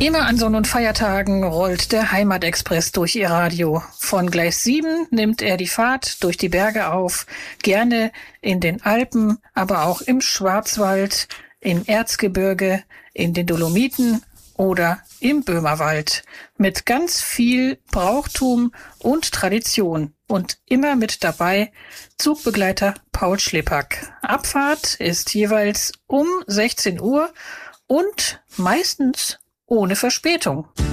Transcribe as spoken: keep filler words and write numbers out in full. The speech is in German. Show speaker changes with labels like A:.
A: Immer an Sonn- und Feiertagen rollt der Heimatexpress durch Ihr Radio. Von Gleis sieben nimmt er die Fahrt durch die Berge auf, gerne in den Alpen, aber auch im Schwarzwald, im Erzgebirge, in den Dolomiten oder im Böhmerwald. Mit ganz viel Brauchtum und Tradition. Und immer mit dabei Zugbegleiter Paul Schlippack. Abfahrt ist jeweils um sechzehn Uhr und meistens ohne Verspätung.